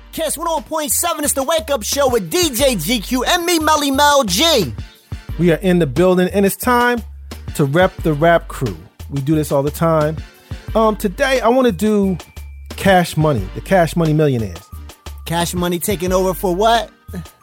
Kiss 101.7, it's the Wake Up Show with DJ GQ and me, Melly Mel G. We are in the building, and it's time to rep the rap crew. We do this all the time. Today, I want to do Cash Money, the Cash Money Millionaires. Cash Money taking over for what?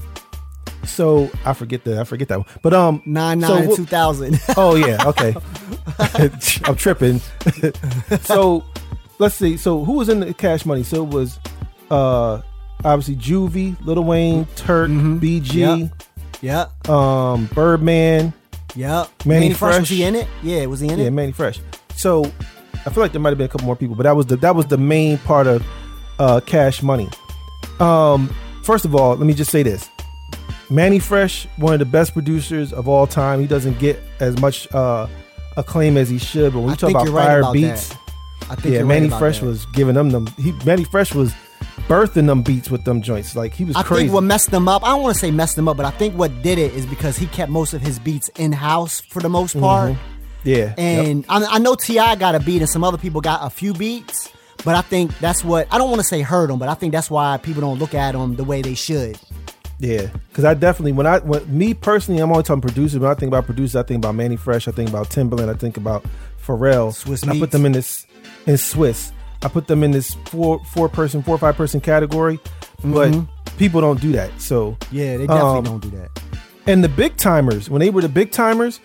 So, I forget that one. But, 9/9/2000. Oh, yeah, okay. I'm tripping. So, let's see. So, who was in the Cash Money? So, it was, obviously, Juvie, Lil Wayne, Turk, BG. Yep. Birdman. Yep. Manny Fresh. Was he in it? Yeah, was he in it? Yeah, Manny Fresh. So I feel like there might have been a couple more people, but that was the main part of Cash Money. First of all, let me just say this. Manny Fresh, one of the best producers of all time. He doesn't get as much acclaim as he should, but when we talk about fire beats, Manny Fresh was giving them. Manny Fresh was birthing them beats with them joints. Like, he was crazy. I think what messed them up, I don't want to say messed them up, but I think what did it is because he kept most of his beats in-house for the most part. Yeah. And I know T.I. got a beat and some other people got a few beats, but I think that's what, I don't want to say hurt him, but I think that's why people don't look at him the way they should. Yeah, because I definitely, me personally, I'm only talking producers. When I think about producers, I think about Manny Fresh, I think about Timbaland, I think about Pharrell. Swiss I put them in Swiss. I put them in this 4 or 5 person category, but people don't do that. So yeah, they definitely don't do that. And the big timers, when they were the big timers,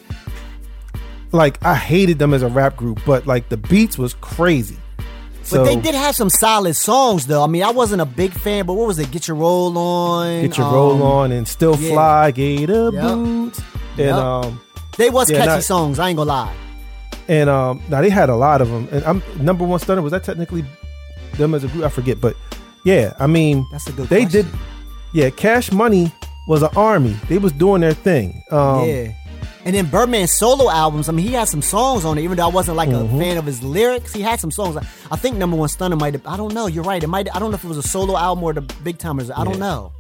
like, I hated them as a rap group, but like the beats was crazy. But they did have some solid songs, though. I mean, I wasn't a big fan, but what was it? Get Your Roll On. Get Your Roll On and Still Fly, Gator Boots. And they was catchy songs, I ain't gonna lie. And now they had a lot of them. And Number One Stunner, was that technically them as a group? I forget. But yeah, I mean, that's a good they question. did. Yeah, Cash Money was an army. They was doing their thing. Yeah. And then Birdman's solo albums, I mean, he had some songs on it, even though I wasn't like a fan of his lyrics. He had some songs. I think Number One Stunner might have, I don't know, you're right. I don't know if it was a solo album or the Big Timers. I don't know.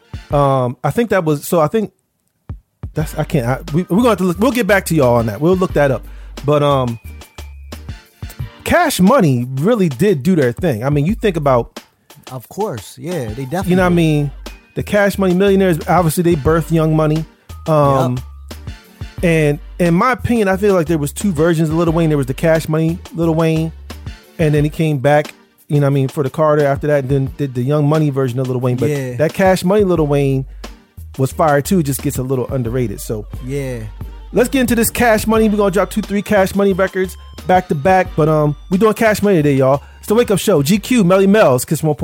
I think that was, so I think that's, I can't, we're going to have to look, we'll get back to y'all on that. We'll look that up. But Cash Money really did do their thing. I mean, you think about, of course, yeah, they definitely. You know what I mean? The Cash Money Millionaires, obviously they birthed Young Money. And in my opinion, I feel like there was 2 versions of Lil Wayne. There was the Cash Money Lil Wayne, and then he came back, you know what I mean, for the Carter after that, and then did the Young Money version of Lil Wayne. But that Cash Money Lil Wayne was fire too, just gets a little underrated. So yeah. Let's get into this Cash Money. We're going to drop 2-3 Cash Money records back to back. But we doing Cash Money today, y'all. It's the Wake Up Show. GQ, Melly Mel's, Kiss 1.